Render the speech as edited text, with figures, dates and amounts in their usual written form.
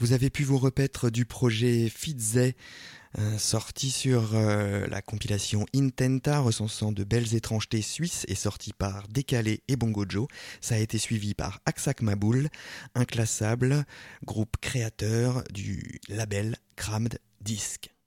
Vous avez pu vous repaître du projet Fitzay, sorti sur la compilation Intenta, recensant de belles étrangetés suisses et sorti par Décalé et Bongo Joe. Ça a été suivi par Aksak Maboul, inclassable, groupe créateur du label Crammed Disc.